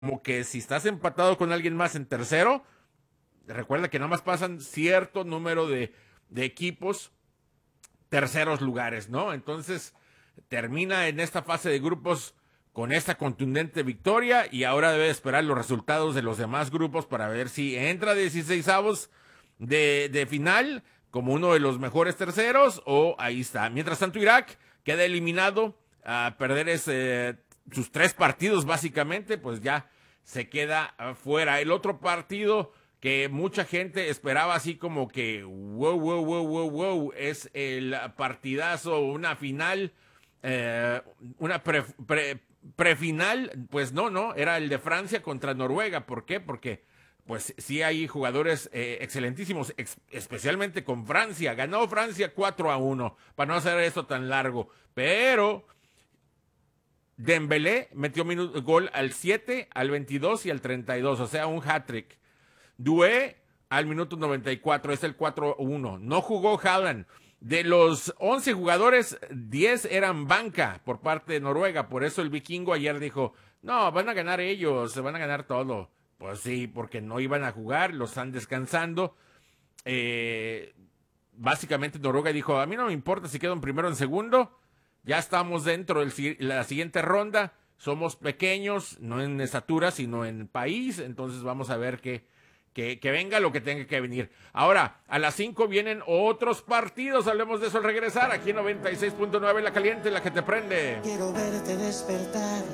como que si estás empatado con alguien más en tercero, recuerda que nada más pasan cierto número de equipos terceros lugares, ¿no? Entonces termina en esta fase de grupos con esta contundente victoria y ahora debe esperar los resultados de los demás grupos para ver si entra 16avos de final como uno de los mejores terceros o ahí está. Mientras tanto, Irak queda eliminado a perder sus 3 partidos básicamente, pues ya se queda fuera. El otro partido que mucha gente esperaba así como que wow, es el partidazo, una final, una prefinal, pues no, era el de Francia contra Noruega. ¿Por qué? Porque pues sí hay jugadores excelentísimos, especialmente con Francia. Ganó Francia 4-1, para no hacer esto tan largo. Pero Dembélé metió gol al 7, al 22 y al 32, o sea, un hat-trick. Doué al minuto 94, es el 4-1. No jugó Haaland. De los 11 jugadores, 10 eran banca por parte de Noruega. Por eso el vikingo ayer dijo, no, van a ganar ellos, se van a ganar todo. Pues sí, porque no iban a jugar, los están descansando. Eh, Básicamente Noruega dijo, a mí no me importa si quedo en primero o en segundo. Ya estamos dentro de la siguiente ronda. Somos pequeños, no en estatura, sino en país. Entonces vamos a ver que venga lo que tenga que venir. Ahora, a las 5 vienen otros partidos. Hablemos de eso al regresar. Aquí en 96.9 La Caliente, la que te prende. Quiero verte despertar.